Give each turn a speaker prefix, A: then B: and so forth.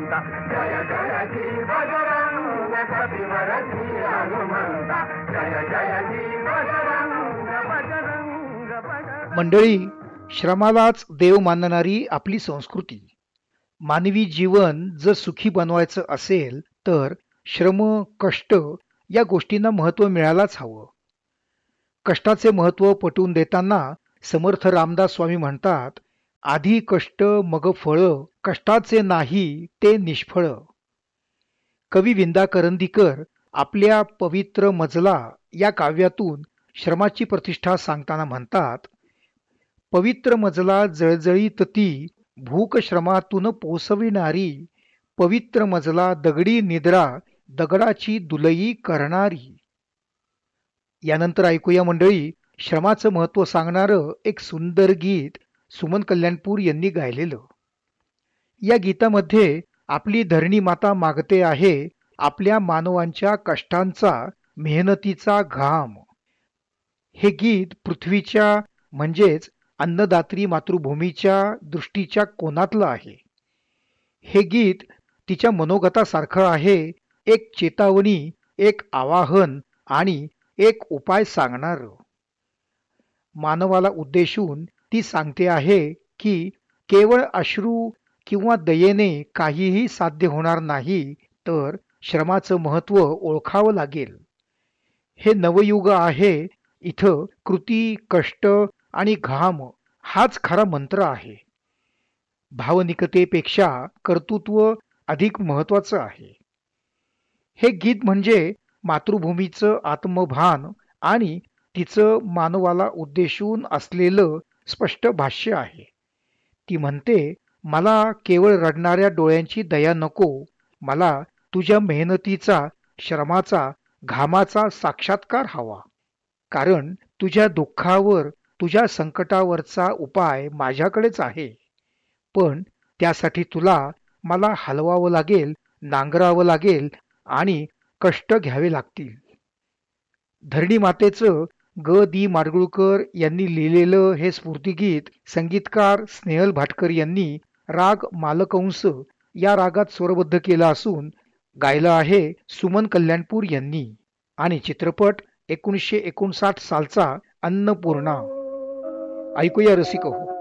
A: हनुमंता, जय जय जी बजरंग कपिवर जी हनुमंता, जय जय जी बजरंग बजरंग बजरंग।
B: मंडळी, श्रमालाच देव मानणारी आपली संस्कृती. मानवी जीवन जर सुखी बनवायचं असेल तर श्रम, कष्ट या गोष्टींना महत्त्व मिळायलाच हवं. कष्टाचे महत्त्व पटवून देताना समर्थ रामदास स्वामी म्हणतात, आधी कष्ट मग फळ, कष्टाचे नाही ते निष्फळ. कवी विंदा करंदीकर आपल्या पवित्र मजला या काव्यातून श्रमाची प्रतिष्ठा सांगताना म्हणतात, पवित्र मजला जळजळीत ती भूक श्रमातून पोसविणारी, पवित्र मजला दगडी निद्रा दगडाची दुलई करणारी. यानंतर ऐकूया मंडळी श्रमाचं महत्त्व सांगणारं एक सुंदर गीत सुमन कल्याणपूर यांनी गायलेलं. या गीतामध्ये आपली धरणी माता मागते आहे आपल्या मानवांच्या कष्टांचा, मेहनतीचा घाम. हे गीत पृथ्वीच्या म्हणजेच अन्नदात्री मातृभूमीच्या दृष्टीच्या कोनातलं आहे. हे गीत तिच्या मनोगतासारखं आहे, एक चेतावणी, एक आवाहन आणि एक उपाय सांगणार. मानवाला उद्देशून ती सांगते आहे की केवळ अश्रू किंवा दयेने काहीही साध्य होणार नाही, तर श्रमाचं महत्त्व ओळखावं लागेल. हे नवयुग आहे, इथं कृती, कष्ट आणि घाम हाच खरा मंत्र आहे. भावनिकतेपेक्षा कर्तृत्व अधिक महत्वाचं आहे. हे गीत म्हणजे मातृभूमीचं आत्मभान आणि तिचं मानवाला उद्देशून असलेलं स्पष्ट भाष्य आहे. ती म्हणते, मला केवळ रडणाऱ्या डोळ्यांची दया नको, मला तुझ्या मेहनतीचा, श्रमाचा, घामाचा साक्षात्कार हवा. कारण तुझ्या दुःखावर, तुझ्या संकटावरचा उपाय माझ्याकडेच आहे. पण त्यासाठी तुला मला हलवावं लागेल, नांगरावं लागेल आणि कष्ट घ्यावे लागतील. धरणी मातेचं ग दी माडगुळकर यांनी लिहिलेलं हे स्फूर्तिगीत संगीतकार स्नेहल भाटकर यांनी राग मालकंस या रागात स्वरबद्ध केलं असून गायलं आहे सुमन कल्याणपूर यांनी. आणि चित्रपट 1959 सालचा अन्नपूर्णा. ऐकूया रसिक हो.